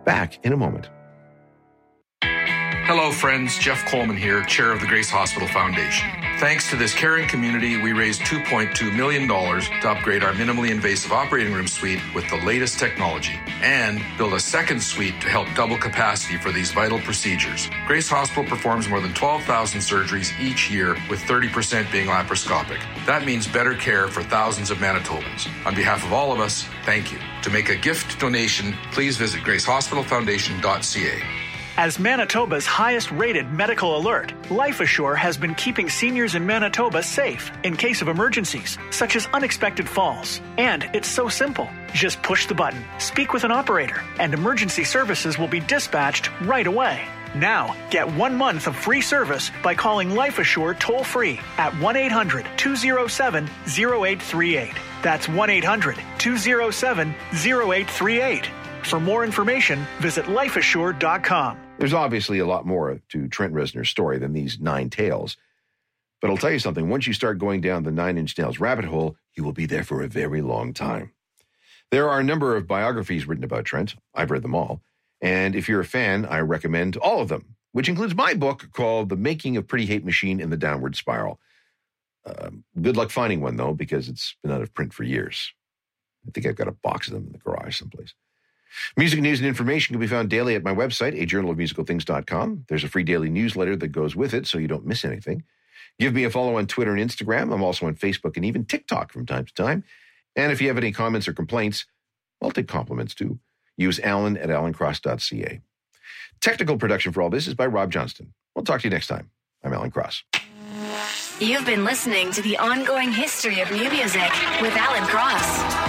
Back in a moment. Hello, friends. Jeff Coleman here, chair of the Grace Hospital Foundation. Thanks to this caring community, we raised $2.2 million to upgrade our minimally invasive operating room suite with the latest technology and build a second suite to help double capacity for these vital procedures. Grace Hospital performs more than 12,000 surgeries each year, with 30% being laparoscopic. That means better care for thousands of Manitobans. On behalf of all of us, thank you. To make a gift donation, please visit gracehospitalfoundation.ca. As Manitoba's highest-rated medical alert, LifeAssure has been keeping seniors in Manitoba safe in case of emergencies, such as unexpected falls. And it's so simple. Just push the button, speak with an operator, and emergency services will be dispatched right away. Now, get 1 month of free service by calling LifeAssure toll-free at 1-800-207-0838. That's 1-800-207-0838. For more information, visit lifeassure.com. There's obviously a lot more to Trent Reznor's story than these 9 tales. But I'll tell you something, once you start going down the 9 Inch Nails rabbit hole, you will be there for a very long time. There are a number of biographies written about Trent. I've read them all. And if you're a fan, I recommend all of them, which includes my book called The Making of Pretty Hate Machine in the Downward Spiral. Good luck finding one, though, because it's been out of print for years. I think I've got a box of them in the garage someplace. Music news and information can be found daily at my website, ajournalofmusicalthings.com. There's a free daily newsletter that goes with it so you don't miss anything. Give me a follow on Twitter and Instagram. I'm also on Facebook and even TikTok from time to time. And if you have any comments or complaints, I'll take compliments too. Use Alan at alancross.ca. Technical production for all this is by Rob Johnston. We'll talk to you next time. I'm Alan Cross. You've been listening to The Ongoing History of New Music with Alan Cross.